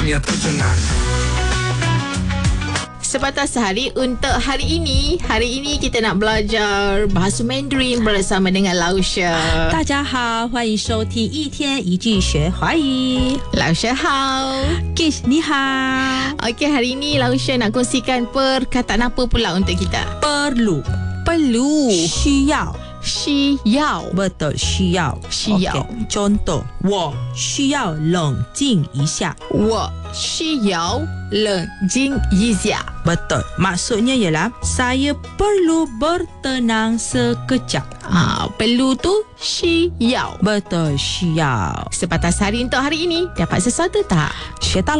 Sebatas hari untuk hari ini. Hari ini kita nak belajar bahasa Mandarin bersama dengan Lausha. 大家好，欢迎收听一天一句学华语。 Lausha hao. Kish 你好。 Okey, hari ini Lausha nak kongsikan perkataan apa pula untuk kita? Perlu, Perlu. 需要需要 betul 需要需要 Okey, contoh 我需要冷静一下我需要冷静一下 betul maksudnya ialah saya perlu bertenang sekejap perlu tu 需要 betul 需要 Sebatas hari untuk hari ini dapat sesuatu tak? 学到